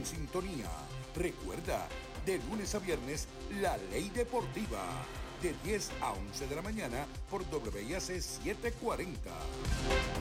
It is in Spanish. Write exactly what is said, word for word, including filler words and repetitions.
sintonía. Recuerda, de lunes a viernes, La Ley Deportiva, de diez a once de la mañana por W I A C setecientos cuarenta.